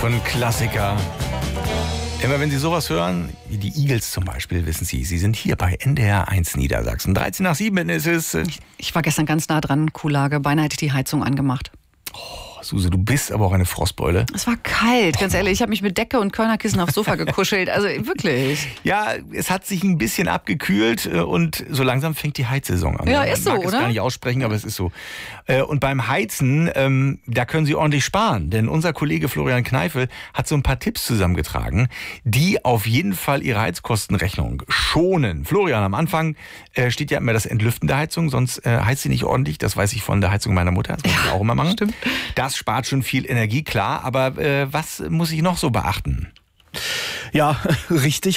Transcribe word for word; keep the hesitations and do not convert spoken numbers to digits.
von Klassiker. Immer wenn Sie sowas hören, wie die Eagles zum Beispiel, wissen Sie, Sie sind hier bei N D R eins Niedersachsen. dreizehn nach sieben ist es. Ich, ich war gestern ganz nah dran, Kuhlage. Beinahe hätte ich die Heizung angemacht. Oh, Suse, du bist aber auch eine Frostbeule. Es war kalt, ganz ehrlich. Ich habe mich mit Decke und Körnerkissen aufs Sofa gekuschelt. Also wirklich. Ja, es hat sich ein bisschen abgekühlt und so langsam fängt die Heizsaison an. Ja, Man ist so, mag es oder? gar nicht aussprechen, aber es ist so. Und beim Heizen, ähm, da können Sie ordentlich sparen, denn unser Kollege Florian Kneifel hat so ein paar Tipps zusammengetragen, die auf jeden Fall Ihre Heizkostenrechnung schonen. Florian, am Anfang äh, steht ja immer das Entlüften der Heizung, sonst äh, heizt sie nicht ordentlich. Das weiß ich von der Heizung meiner Mutter. Das muss ich auch immer machen. Stimmt. Das spart schon viel Energie, klar. Aber äh, was muss ich noch so beachten? Ja, richtig.